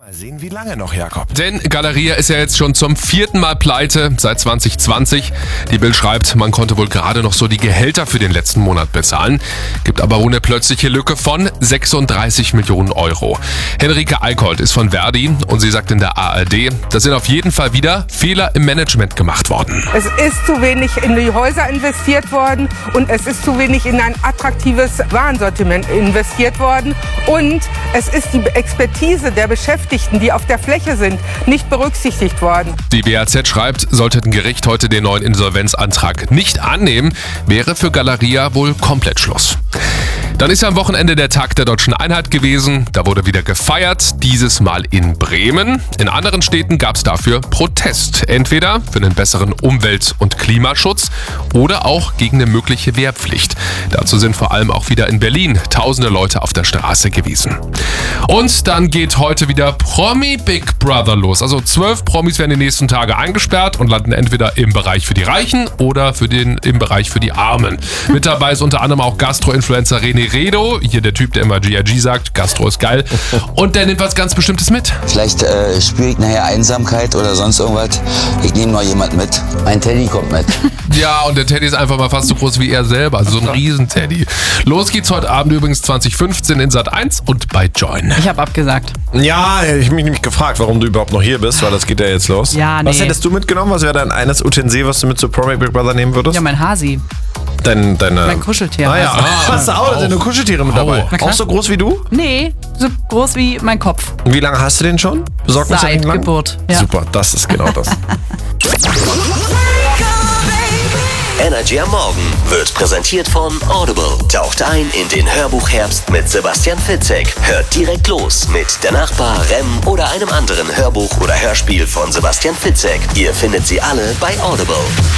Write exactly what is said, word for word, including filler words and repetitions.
Mal sehen, wie lange noch, Jakob. Denn Galeria ist ja jetzt schon zum vierten Mal pleite seit zwanzig zwanzig. Die Bild schreibt, man konnte wohl gerade noch so die Gehälter für den letzten Monat bezahlen. Gibt aber wohl eine plötzliche Lücke von sechsunddreißig Millionen Euro. Henrike Eickholt ist von Verdi und sie sagt in der A R D, da sind auf jeden Fall wieder Fehler im Management gemacht worden. Es ist zu wenig in die Häuser investiert worden und es ist zu wenig in ein attraktives Warensortiment investiert worden. Und es ist die Expertise der Beschäftigten, die auf der Fläche sind, nicht berücksichtigt worden. Die B A Z schreibt, sollte ein Gericht heute den neuen Insolvenzantrag nicht annehmen, wäre für Galeria wohl komplett Schluss. Dann ist ja am Wochenende der Tag der Deutschen Einheit gewesen. Da wurde wieder gefeiert, dieses Mal in Bremen. In anderen Städten gab es dafür Protest. Entweder für einen besseren Umwelt- und Klimaschutz oder auch gegen eine mögliche Wehrpflicht. Dazu sind vor allem auch wieder in Berlin tausende Leute auf der Straße gewesen. Und dann geht heute wieder Promi Big Brother los. Also zwölf Promis werden die nächsten Tage eingesperrt und landen entweder im Bereich für die Reichen oder für den, im Bereich für die Armen. Mit dabei ist unter anderem auch Gastro-Influencer René Redo, hier der Typ, der immer G I G sagt, Gastro ist geil. Und der nimmt was ganz Bestimmtes mit. Vielleicht äh, spüre ich nachher Einsamkeit oder sonst irgendwas. Ich nehme noch jemand mit. Mein Teddy kommt mit. Ja, und der Teddy ist einfach mal fast so groß wie er selber. Also so ein Riesen-Teddy. Los geht's heute Abend übrigens zwanzig fünfzehn in Sat eins und bei Join. Ich habe abgesagt. Ja, ich habe mich nämlich gefragt, warum du überhaupt noch hier bist, weil das geht ja jetzt los. Ja, nee. Was hättest du mitgenommen? Was wäre dein eines Utensil, was du mit zu Promi Big Brother nehmen würdest? Ja, mein Hasi. Dein, deine... Mein Kuscheltier. Ah ja, also. hast du auch deine Kuscheltiere mit dabei? Na klar. Auch so groß wie du? Nee, so groß wie mein Kopf. Wie lange hast du den schon? Besorgniserregend Seit lang? Geburt. Ja. Super, das ist genau das. Energy am Morgen wird präsentiert von Audible. Taucht ein in den Hörbuchherbst mit Sebastian Fitzek. Hört direkt los mit Der Nachbar, Rem oder einem anderen Hörbuch oder Hörspiel von Sebastian Fitzek. Ihr findet sie alle bei Audible.